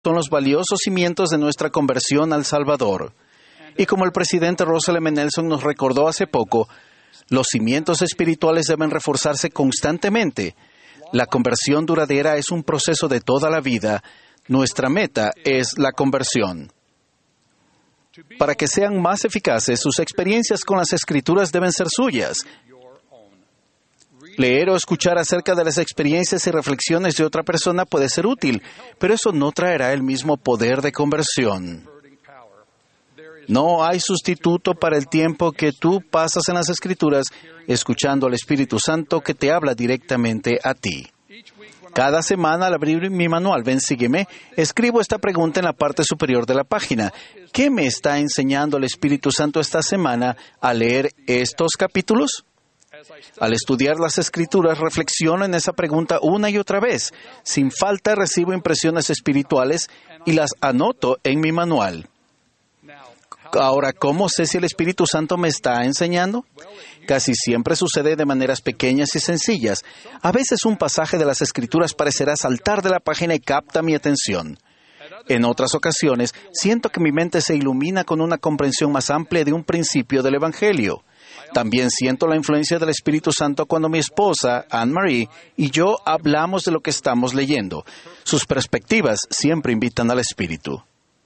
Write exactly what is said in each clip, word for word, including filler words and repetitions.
son los valiosos cimientos de nuestra conversión al Salvador. Y como el presidente Russell M. Nelson nos recordó hace poco, los cimientos espirituales deben reforzarse constantemente. La conversión duradera es un proceso de toda la vida. Nuestra meta es la conversión. Para que sean más eficaces, sus experiencias con las Escrituras deben ser suyas. Leer o escuchar acerca de las experiencias y reflexiones de otra persona puede ser útil, pero eso no traerá el mismo poder de conversión. No hay sustituto para el tiempo que tú pasas en las Escrituras escuchando al Espíritu Santo que te habla directamente a ti. Cada semana, al abrir mi manual Ven, Sígueme, escribo esta pregunta en la parte superior de la página. ¿Qué me está enseñando el Espíritu Santo esta semana al leer estos capítulos? Al estudiar las Escrituras, reflexiono en esa pregunta una y otra vez. Sin falta recibo impresiones espirituales y las anoto en mi manual. Ahora, ¿cómo sé si el Espíritu Santo me está enseñando? Casi siempre sucede de maneras pequeñas y sencillas. A veces un pasaje de las Escrituras parecerá saltar de la página y capta mi atención. En otras ocasiones, siento que mi mente se ilumina con una comprensión más amplia de un principio del Evangelio. También siento la influencia del Espíritu Santo cuando mi esposa, Anne-Marie, y yo hablamos de lo que estamos leyendo. Sus perspectivas siempre invitan al Espíritu.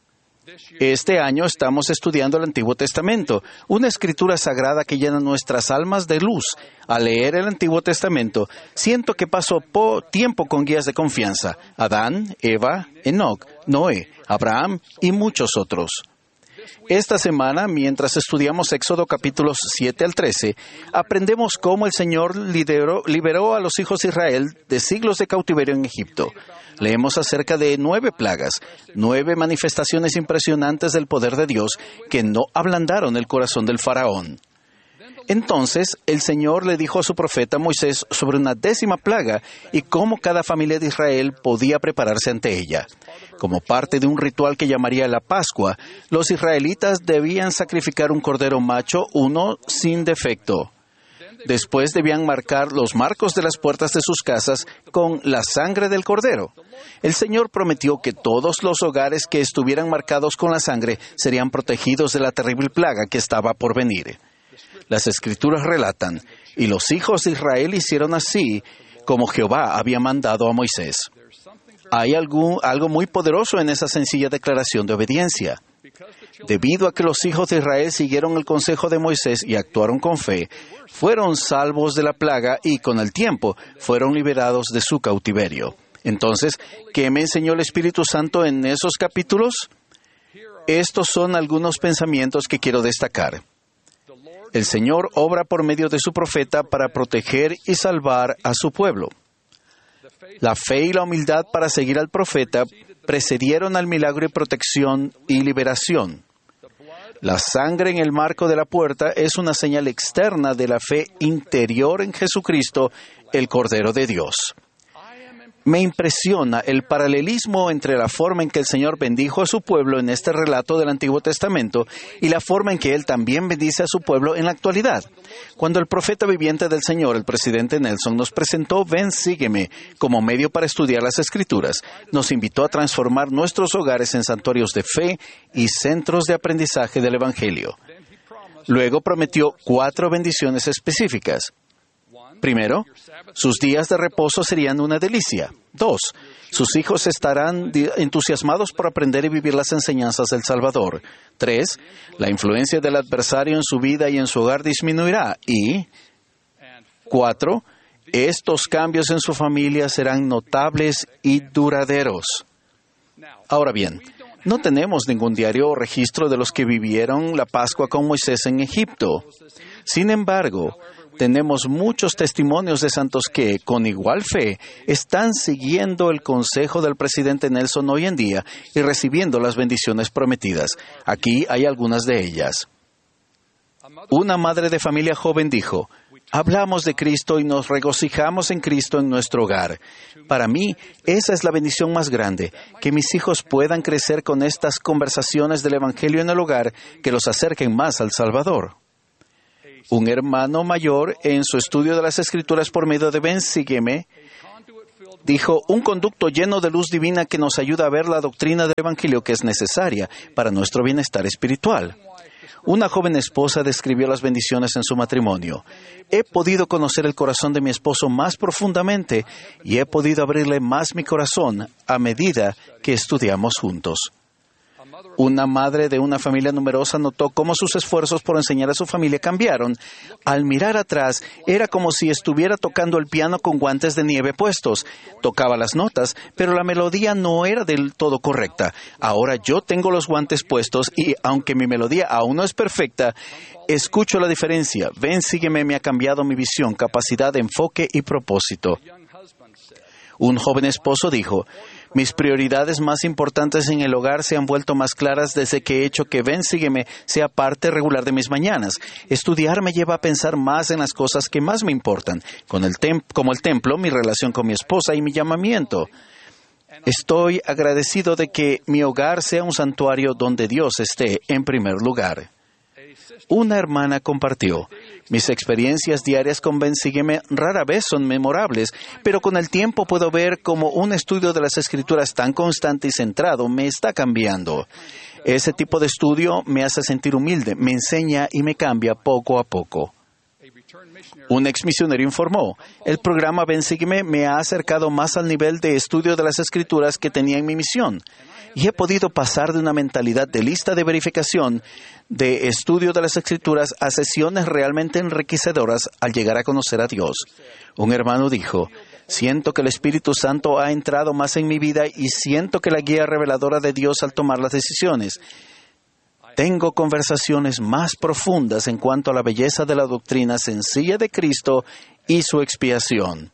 Este año estamos estudiando el Antiguo Testamento, una escritura sagrada que llena nuestras almas de luz. Al leer el Antiguo Testamento, siento que paso po tiempo con guías de confianza: Adán, Eva, Enoc, Noé, Abraham y muchos otros. Esta semana, mientras estudiamos Éxodo capítulos siete al trece, aprendemos cómo el Señor lideró, liberó a los hijos de Israel de siglos de cautiverio en Egipto. Leemos acerca de nueve plagas, nueve manifestaciones impresionantes del poder de Dios que no ablandaron el corazón del faraón. Entonces, el Señor le dijo a su profeta Moisés sobre una décima plaga y cómo cada familia de Israel podía prepararse ante ella. Como parte de un ritual que llamaría la Pascua, los israelitas debían sacrificar un cordero macho, uno sin defecto. Después debían marcar los marcos de las puertas de sus casas con la sangre del cordero. El Señor prometió que todos los hogares que estuvieran marcados con la sangre serían protegidos de la terrible plaga que estaba por venir. Las Escrituras relatan, y los hijos de Israel hicieron así como Jehová había mandado a Moisés. Hay algo, algo muy poderoso en esa sencilla declaración de obediencia. Debido a que los hijos de Israel siguieron el consejo de Moisés y actuaron con fe, fueron salvos de la plaga y con el tiempo fueron liberados de su cautiverio. Entonces, ¿qué me enseñó el Espíritu Santo en esos capítulos? Estos son algunos pensamientos que quiero destacar. El Señor obra por medio de su profeta para proteger y salvar a su pueblo. La fe y la humildad para seguir al profeta precedieron al milagro y protección y liberación. La sangre en el marco de la puerta es una señal externa de la fe interior en Jesucristo, el Cordero de Dios. Me impresiona el paralelismo entre la forma en que el Señor bendijo a su pueblo en este relato del Antiguo Testamento y la forma en que Él también bendice a su pueblo en la actualidad. Cuando el profeta viviente del Señor, el presidente Nelson, nos presentó Ven, Sígueme como medio para estudiar las Escrituras, nos invitó a transformar nuestros hogares en santuarios de fe y centros de aprendizaje del Evangelio. Luego prometió cuatro bendiciones específicas. Primero, sus días de reposo serían una delicia. Dos, sus hijos estarán entusiasmados por aprender y vivir las enseñanzas del Salvador. Tres, la influencia del adversario en su vida y en su hogar disminuirá. Y cuatro, estos cambios en su familia serán notables y duraderos. Ahora bien, no tenemos ningún diario o registro de los que vivieron la Pascua con Moisés en Egipto. Sin embargo, tenemos muchos testimonios de santos que, con igual fe, están siguiendo el consejo del presidente Nelson hoy en día y recibiendo las bendiciones prometidas. Aquí hay algunas de ellas. Una madre de familia joven dijo: hablamos de Cristo y nos regocijamos en Cristo en nuestro hogar. Para mí, esa es la bendición más grande, que mis hijos puedan crecer con estas conversaciones del Evangelio en el hogar que los acerquen más al Salvador. Un hermano mayor, en su estudio de las Escrituras por medio de Ven, Sígueme, Dijo, un conducto lleno de luz divina que nos ayuda a ver la doctrina del Evangelio que es necesaria para nuestro bienestar espiritual. Una joven esposa describió las bendiciones en su matrimonio. He podido conocer el corazón de mi esposo más profundamente y he podido abrirle más mi corazón a medida que estudiamos juntos. Una madre de una familia numerosa notó cómo sus esfuerzos por enseñar a su familia cambiaron. Al mirar atrás, era como si estuviera tocando el piano con guantes de nieve puestos. Tocaba las notas, pero la melodía no era del todo correcta. Ahora yo tengo los guantes puestos y, aunque mi melodía aún no es perfecta, escucho la diferencia. Ven, sígueme, me ha cambiado mi visión, capacidad, enfoque y propósito. Un joven esposo dijo, mis prioridades más importantes en el hogar se han vuelto más claras desde que he hecho que Ven, sígueme sea parte regular de mis mañanas. Estudiar me lleva a pensar más en las cosas que más me importan, con el tem- como el templo, mi relación con mi esposa y mi llamamiento. Estoy agradecido de que mi hogar sea un santuario donde Dios esté en primer lugar. Una hermana compartió, mis experiencias diarias con Ven, sígueme rara vez son memorables, pero con el tiempo puedo ver cómo un estudio de las Escrituras tan constante y centrado me está cambiando. Ese tipo de estudio me hace sentir humilde, me enseña y me cambia poco a poco. Un exmisionero informó, el programa Ven, sígueme me ha acercado más al nivel de estudio de las Escrituras que tenía en mi misión. Y he podido pasar de una mentalidad de lista de verificación, de estudio de las Escrituras, a sesiones realmente enriquecedoras al llegar a conocer a Dios. Un hermano dijo, siento que el Espíritu Santo ha entrado más en mi vida y siento que la guía reveladora de Dios al tomar las decisiones. Tengo conversaciones más profundas en cuanto a la belleza de la doctrina sencilla de Cristo y su expiación.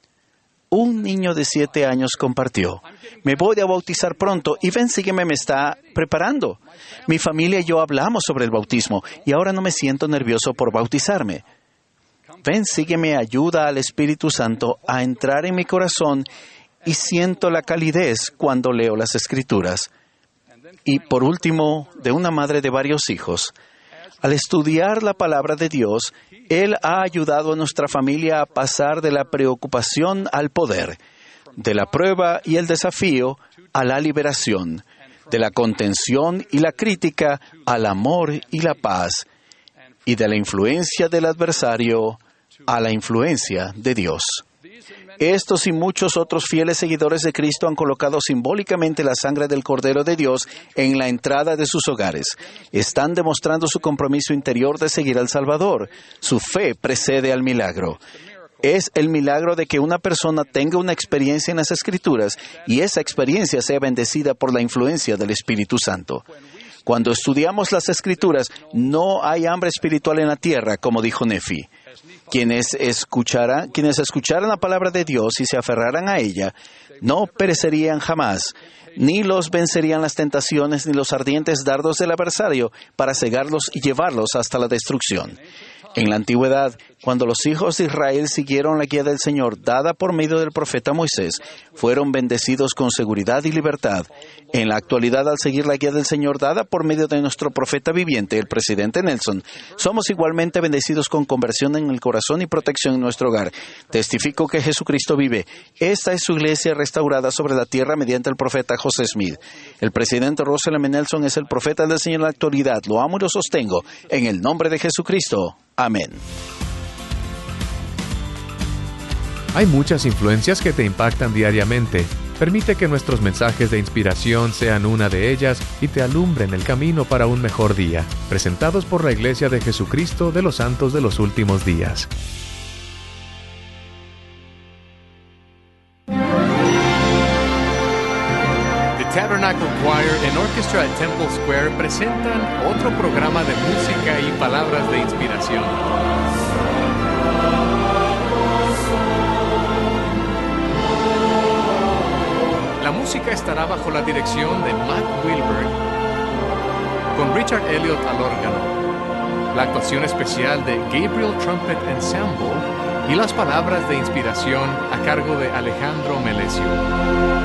Un niño de siete años compartió, me voy a bautizar pronto y Ven, sígueme me está preparando. Mi familia y yo hablamos sobre el bautismo y ahora no me siento nervioso por bautizarme. Ven, sígueme ayuda al Espíritu Santo a entrar en mi corazón y siento la calidez cuando leo las Escrituras. Y por último, de una madre de varios hijos, al estudiar la palabra de Dios, Él ha ayudado a nuestra familia a pasar de la preocupación al poder, de la prueba y el desafío a la liberación, de la contención y la crítica al amor y la paz, y de la influencia del adversario a la influencia de Dios. Estos y muchos otros fieles seguidores de Cristo han colocado simbólicamente la sangre del Cordero de Dios en la entrada de sus hogares. Están demostrando su compromiso interior de seguir al Salvador. Su fe precede al milagro. Es el milagro de que una persona tenga una experiencia en las Escrituras y esa experiencia sea bendecida por la influencia del Espíritu Santo. Cuando estudiamos las Escrituras, no hay hambre espiritual en la tierra, como dijo Nefi. Quienes escucharan, quienes escucharan la palabra de Dios y se aferraran a ella, no perecerían jamás, ni los vencerían las tentaciones ni los ardientes dardos del adversario para cegarlos y llevarlos hasta la destrucción. En la antigüedad, cuando los hijos de Israel siguieron la guía del Señor dada por medio del profeta Moisés, fueron bendecidos con seguridad y libertad. En la actualidad, al seguir la guía del Señor dada por medio de nuestro profeta viviente, el presidente Nelson, somos igualmente bendecidos con conversión en el corazón y protección en nuestro hogar. Testifico que Jesucristo vive. Esta es su iglesia restaurada sobre la tierra mediante el profeta José Smith. El presidente Russell M. Nelson es el profeta del Señor en la actualidad. Lo amo y lo sostengo. En el nombre de Jesucristo. Amén. Hay muchas influencias que te impactan diariamente. Permite que nuestros mensajes de inspiración sean una de ellas y te alumbren el camino para un mejor día. Presentados por la Iglesia de Jesucristo de los Santos de los Últimos Días. The Tabernacle Choir and Orchestra at Temple Square presentan otro programa de música y palabras de inspiración. La música estará bajo la dirección de Matt Wilberg, con Richard Elliott al órgano, la actuación especial de Gabriel Trumpet Ensemble y las palabras de inspiración a cargo de Alejandro Melesio.